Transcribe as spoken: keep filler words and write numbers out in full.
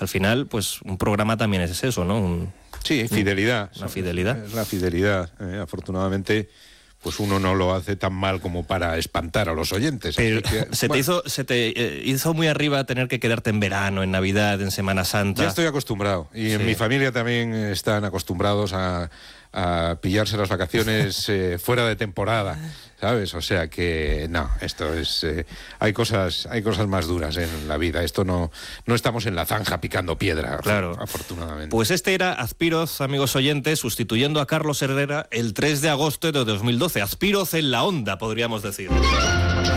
al final, pues un programa también es eso, ¿no? Un, sí, fidelidad. Una fidelidad. Es la fidelidad. Eh, afortunadamente, pues uno no lo hace tan mal como para espantar a los oyentes. Pero que, se, bueno, te hizo, se te eh, hizo muy arriba tener que quedarte en verano, en Navidad, en Semana Santa. Ya estoy acostumbrado. Y Sí. en mi familia también están acostumbrados a, a pillarse las vacaciones eh, fuera de temporada, ¿sabes? O sea que no, esto es eh, hay cosas hay cosas más duras en la vida. Esto no no estamos en la zanja picando piedra, Claro. afortunadamente. Pues este era Azpiroz, amigos oyentes, sustituyendo a Carlos Herrera el tres de agosto de dos mil doce. Azpiroz en la onda, podríamos decir.